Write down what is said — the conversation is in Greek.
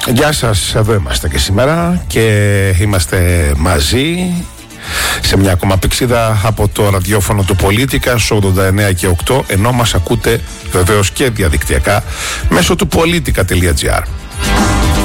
Γεια σας, εδώ είμαστε και σήμερα και είμαστε μαζί σε μια ακόμα πηξίδα από το ραδιόφωνο του Πολίτικα στους 89 και 8, ενώ μας ακούτε βεβαίως και διαδικτυακά μέσω του politica.gr.